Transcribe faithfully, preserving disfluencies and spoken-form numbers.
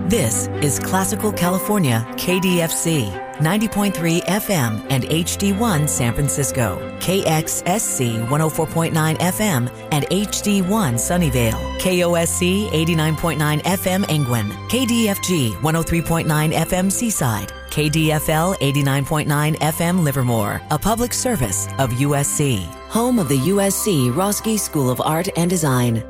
This is Classical California K D F C, ninety point three F M and H D one San Francisco, K X S C one oh four point nine F M and H D one Sunnyvale, K O S C eighty-nine point nine F M Angwin, K D F G one oh three point nine F M Seaside, K D F L eighty-nine point nine F M Livermore, a public service of U S C, home of the U S C Roski School of Art and Design.